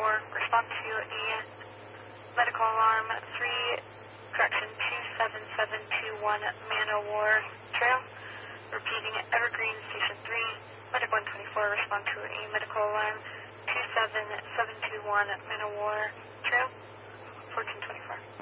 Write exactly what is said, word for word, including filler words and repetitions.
four, respond to a medical alarm three, correction two seven seven two one Man-O-War Trail. Repeating, Evergreen Station three, Medic one twenty-four, respond to a medical alarm two seven seven two one Man-O-War Trail, fourteen twenty-four.